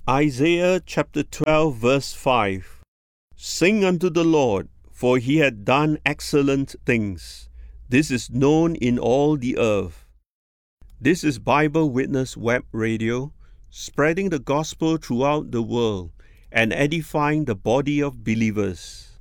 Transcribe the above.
Isaiah chapter 12 verse 5. Sing unto the Lord, for he hath done excellent things. This is known in all the earth. This is Bible Witness Web Radio, spreading the gospel throughout the world and edifying the body of believers.